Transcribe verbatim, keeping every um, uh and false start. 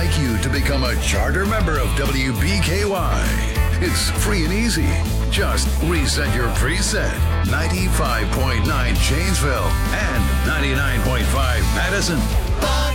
like you to become a charter member of W B K Y. It's free and easy. Just reset your preset. ninety-five point nine Janesville and ninety-nine point five Madison.